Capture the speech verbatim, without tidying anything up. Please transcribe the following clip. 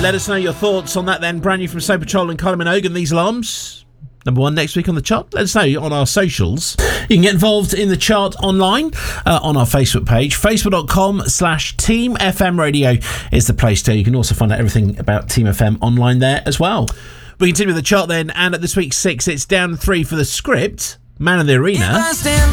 Let us know your thoughts on that then. Brand new from Soul Patrol and Kylie Minogue and These Alarms. Number one next week on the chart. Let us know on our socials. You can get involved in the chart online uh, on our Facebook page. Facebook.com slash Team FM Radio is the place to. You can also find out everything about Team F M online there as well. We continue with the chart then, and at this week's six, it's down three for The Script, Man in the Arena.